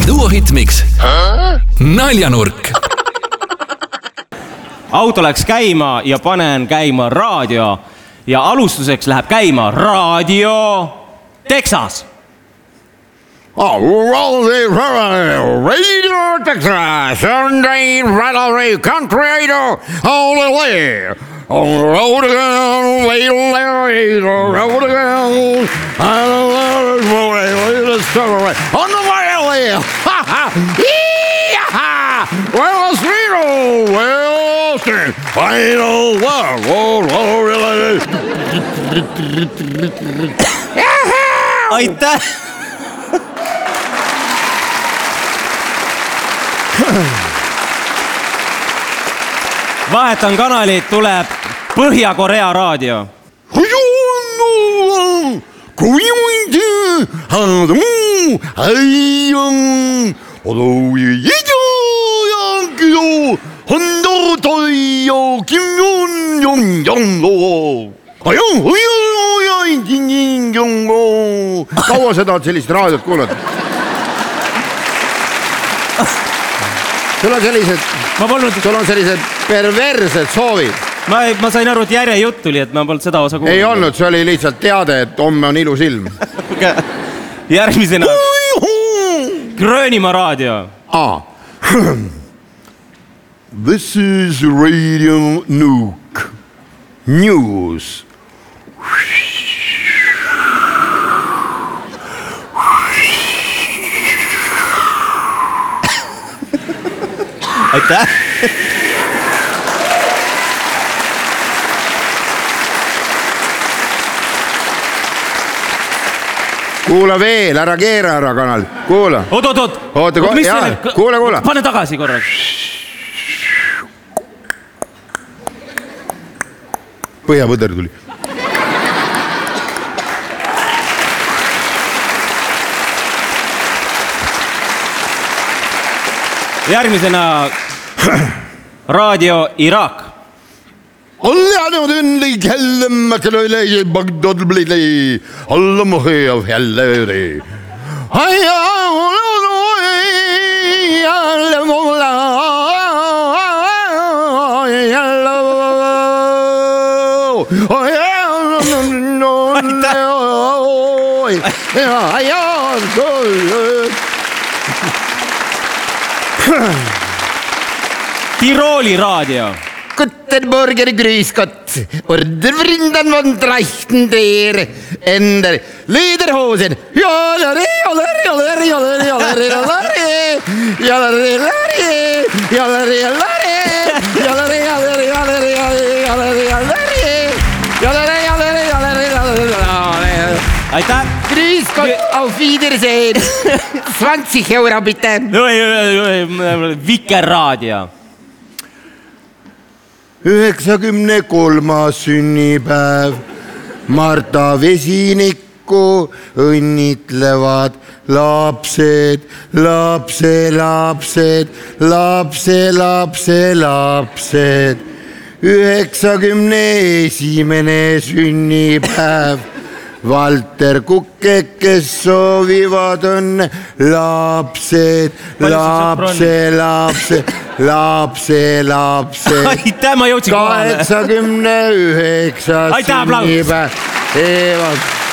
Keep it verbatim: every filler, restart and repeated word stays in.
Duo Hitmix. Naljanurk. Auto läks käima ja panen käima raadio. Ja alustuseks läheb käima raadio Texas. Oh, Radio Texas, Sunday, Rally, Country Idol, all the way. On the road again, wait on the road again. On the way, ha ha, yee-ha. Well, it's Reno, well, it's final one, oh, really. Aitäh! Vahetan kanalit, tuleb Põhja-Korea raadio. Kaua seda on sellist raadiot kuulnud? Sul on sellised, ma polnud... sul on sellised perversed soovid. Ma, ma sain aru, et järje jutt tuli, et ma polnud seda osa kuulnud. Ei olnud, see oli lihtsalt teade, et homme on ilus ilm. Järgmisena Gröönimaa raadio. Ah. This is Radio Nuke News. Aitäh! Kuula veel, ära keera ära kanal. Kuula. Oot, oot, oot. Oota, ko- jah, kuula, kuula. Pane tagasi korraks. Põhjapõder tuli. Järgmisena raadio Iraak. Allah on õnnelik hellemmäkel üle ja Bagdad blili. Allah muhev jälle üle. Aja on jälle mulla. Jälle. Aja on Tirooli raadio. Guttenburger Grüßgott. Ordervrindan von Trachtendeer. Ender. Lederhosen. Jalare, jalare, jalare, jalare, jalare, jalare. Jalare, jalare. Jalare, jalare. Jalare, jalare, jalare, jalare, jalare. Jalare, jalare, jalare, jalare. Aitäh! Grüßgott, auf Wiedersehen. zwanzig euro bitte. Viker raadio. üheksakümne kolmas sünnipäev. Marta Vesinikku õnnitlevad lapsed, lapse, lapsed, lapse, lapse, lapsed. üheksakümne esimene sünnipäev. Valter Kukke, kes soovivad õnne, lapsed, lapse, lapse, lapse, lapse. Aitäh, ma jõudsin kohale. kaheksakümne üheksas sünnipäev.